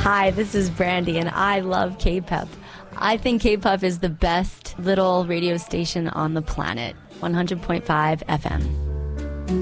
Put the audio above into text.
Hi, this is Brandy, and I love K-Puff. I think K-Puff is the best little radio station on the planet. 100.5 FM.